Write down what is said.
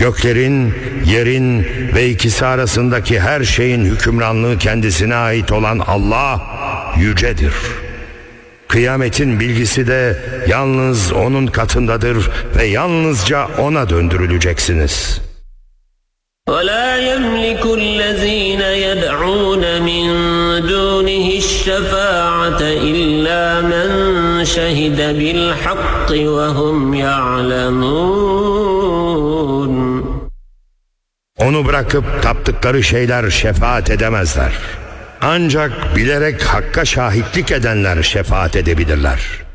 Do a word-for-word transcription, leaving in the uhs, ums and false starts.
Göklerin, yerin ve ikisi arasındaki her şeyin hükümranlığı kendisine ait olan Allah yücedir. Kıyametin bilgisi de yalnız O'nun katındadır ve yalnızca O'na döndürüleceksiniz. وَلَا يَمْلِكُ الَّذ۪ينَ يَدْعُونَ مِنْ دُونِهِ الشَّفَاعَةَ إِلَّا مَنْ شَهِدَ بِالْحَقِّ وَهُمْ يَعْلَمُونَ. Onu bırakıp taptıkları şeyler şefaat edemezler. Ancak bilerek hakka şahitlik edenler şefaat edebilirler.